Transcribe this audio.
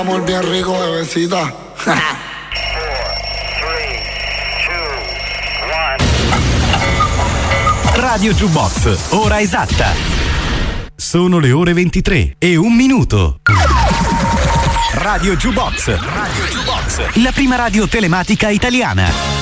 Amor bien rico, bebecita. Radio Jukebox, ora esatta. Sono le ore 23 e 1 minuto. Radio Jukebox, la prima radio telematica italiana.